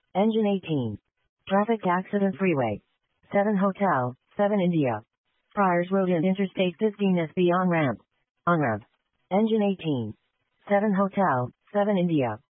Engine 18. Traffic accident freeway. 7 Hotel, 7 India. Friars Road and Interstate 15 SB on ramp. On ramp. Engine 18. 7 Hotel, 7 India.